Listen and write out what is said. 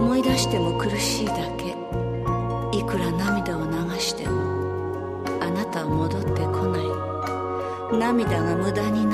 思い出しても苦しいだけ。いくら涙を流してもあなたは戻ってこない。涙が無駄になる